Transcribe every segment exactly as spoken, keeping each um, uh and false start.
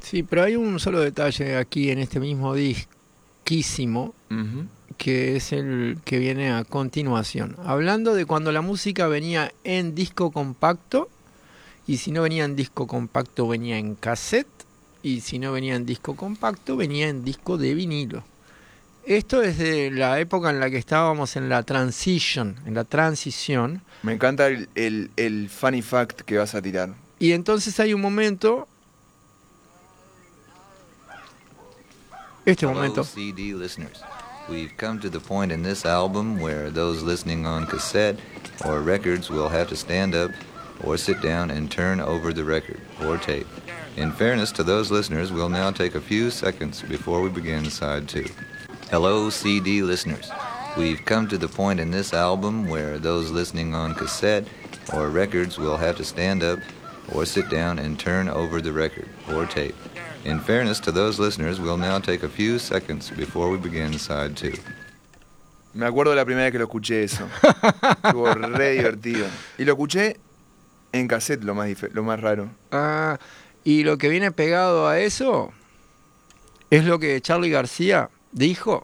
Sí, pero hay un solo detalle aquí en este mismo disquísimo, Uh-huh. que es el que viene a continuación. Hablando de cuando la música venía en disco compacto, y si no venía en disco compacto venía en cassette, y si no venía en disco compacto venía en disco de vinilo. Esto es de la época en la que estábamos en la transition, en la transición. Me encanta el, el, el funny fact que vas a tirar. Y entonces hay un momento, este Hello, momento, C D listeners. We've come to the point in this album where those listening on cassette or records will have to stand up or sit down and turn over the record or tape. In fairness to those listeners, we'll now take a few seconds before we begin side two. Hello, C D listeners. We've come to the point in this album where those listening on cassette or records will have to stand up or sit down and turn over the record or tape. In fairness to those listeners, we'll now take a few seconds before we begin side two. Me acuerdo la primera vez que lo escuché eso. Estuvo re divertido. Y lo escuché en cassette, lo más, dif- lo más raro. ah, y lo que viene pegado a eso es lo que Charly García dijo,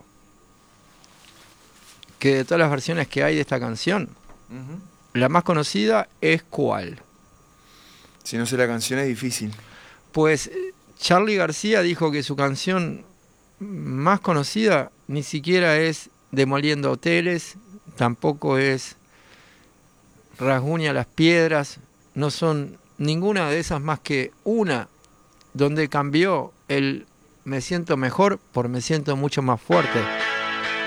que de todas las versiones que hay de esta canción, Uh-huh. la más conocida es ¿cuál? Si no sé la canción es difícil. Pues Charly García dijo que su canción más conocida ni siquiera es Demoliendo Hoteles, tampoco es Rasguña las Piedras, no son ninguna de esas más que una donde cambió el me siento mejor por me siento mucho más fuerte.